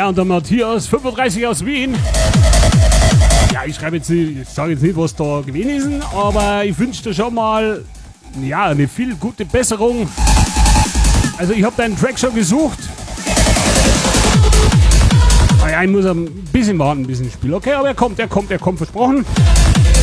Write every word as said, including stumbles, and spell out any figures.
Ja, und der Matthias, fünfunddreißig aus Wien. Ja, ich schreibe jetzt nicht, ich sage jetzt nicht, was da gewesen ist, aber ich wünsche dir schon mal, ja, eine viel gute Besserung. Also ich habe deinen Track schon gesucht. Ah ja, ich muss ein bisschen warten, bis ich spiele. Okay, aber er kommt, er kommt, er kommt, versprochen.